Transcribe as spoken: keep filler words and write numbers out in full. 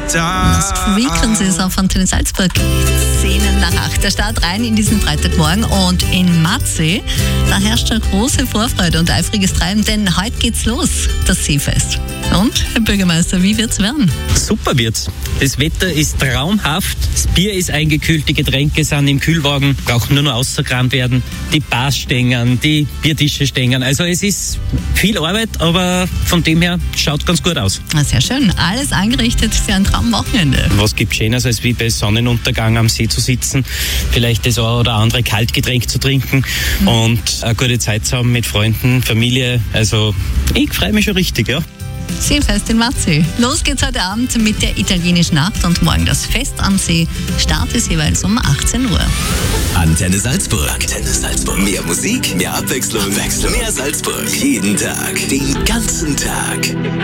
Lost Frequencies auf Antenne Salzburg. zehn nach acht. Der Start rein in diesen Freitagmorgen und in Matzee, da herrscht eine große Vorfreude und eifriges Treiben, denn heute geht's los, das Seefest. Und, Herr Bürgermeister, wie wird's werden? Super wird's. Das Wetter ist traumhaft, das Bier ist eingekühlt, die Getränke sind im Kühlwagen, brauchen nur noch ausgekramt werden, die Bars stängern, die Biertische stängern. Also es ist viel Arbeit, aber von dem her schaut ganz gut aus. Na, sehr schön. Alles eingerichtet für ein Traumwochenende. Was gibt Schöneres, als wie bei Sonnenuntergang am See zu sitzen, vielleicht das ein oder andere Kaltgetränk zu trinken mhm. und eine gute Zeit zu haben mit Freunden, Familie. Also ich freue mich schon richtig, ja. Seefest in Matzee. Los geht's heute Abend mit der italienischen Nacht und morgen das Fest am See. Start ist jeweils um achtzehn Uhr. Antenne Salzburg. Antenne Salzburg. Mehr Musik, mehr Abwechslung, Abwechslung. Mehr Salzburg. Jeden Tag, den ganzen Tag.